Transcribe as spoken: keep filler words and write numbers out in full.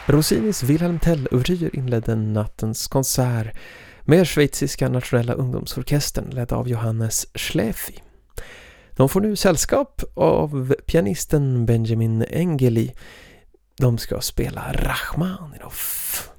Rossinis Wilhelm Tell-ouvertyr inledde nattens konsert med schweiziska nationella ungdomsorkestern ledd av Johannes Schläfi. De får nu sällskap av pianisten Benjamin Engeli. De ska spela Rachmaninoff.